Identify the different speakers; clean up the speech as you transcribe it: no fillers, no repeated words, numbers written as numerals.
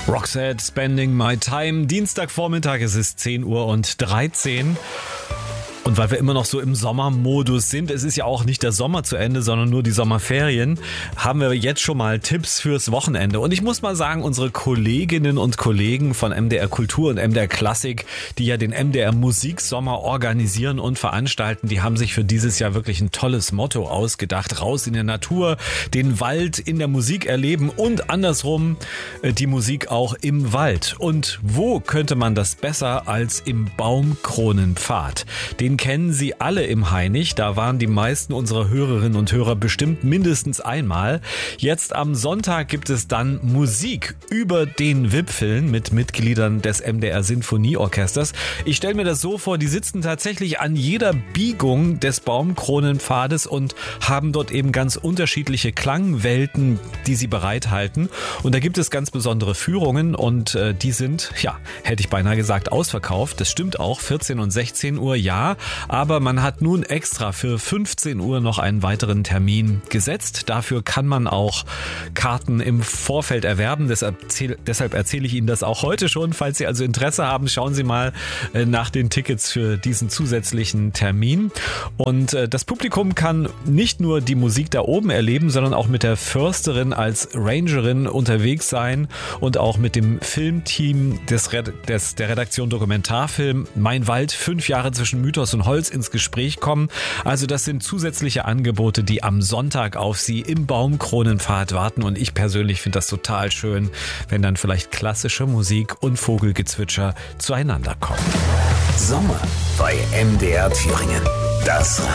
Speaker 1: Roxette, Spending My Time. Dienstagvormittag, es ist 10:13 Uhr. Und weil wir immer noch so im Sommermodus sind, es ist ja auch nicht der Sommer zu Ende, sondern nur die Sommerferien, haben wir jetzt schon mal Tipps fürs Wochenende. Und ich muss mal sagen, unsere Kolleginnen und Kollegen von MDR Kultur und MDR Klassik, die ja den MDR Musiksommer organisieren und veranstalten, die haben sich für dieses Jahr wirklich ein tolles Motto ausgedacht. Raus in der Natur, den Wald in der Musik erleben und andersrum die Musik auch im Wald. Und wo könnte man das besser als im Baumkronenpfad? Den kennen Sie alle im Hainich. Da waren die meisten unserer Hörerinnen und Hörer bestimmt mindestens einmal. Jetzt am Sonntag gibt es dann Musik über den Wipfeln mit Mitgliedern des MDR Sinfonieorchesters. Ich stelle mir das so vor, die sitzen tatsächlich an jeder Biegung des Baumkronenpfades und haben dort eben ganz unterschiedliche Klangwelten, die sie bereithalten. Und da gibt es ganz besondere Führungen und die sind, ja, hätte ich beinahe gesagt, ausverkauft. Das stimmt auch, 14 und 16 Uhr, ja. Aber man hat nun extra für 15 Uhr noch einen weiteren Termin gesetzt. Dafür kann man auch Karten im Vorfeld erwerben. Deshalb erzähle ich Ihnen das auch heute schon. Falls Sie also Interesse haben, schauen Sie mal nach den Tickets für diesen zusätzlichen Termin. Und das Publikum kann nicht nur die Musik da oben erleben, sondern auch mit der Försterin als Rangerin unterwegs sein und auch mit dem Filmteam der Redaktion Dokumentarfilm Mein Wald, 5 Jahre zwischen Mythos und Holz ins Gespräch kommen. Also das sind zusätzliche Angebote, die am Sonntag auf Sie im Baumkronenpfad warten und ich persönlich finde das total schön, wenn dann vielleicht klassische Musik und Vogelgezwitscher zueinander kommen.
Speaker 2: Sommer bei MDR Thüringen. Das